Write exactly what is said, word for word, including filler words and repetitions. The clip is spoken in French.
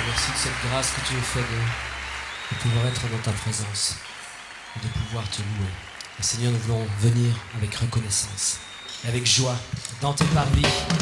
Merci de cette grâce que tu nous fais de, de pouvoir être dans ta présence et de pouvoir te louer. Et Seigneur, nous voulons venir avec reconnaissance, avec joie, dans tes parvis.